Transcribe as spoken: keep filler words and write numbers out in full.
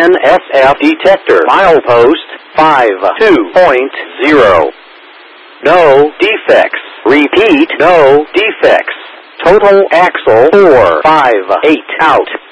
N S F detector. Milepost five two point zero. No defects. Repeat, no defects. Total axle four five eight out.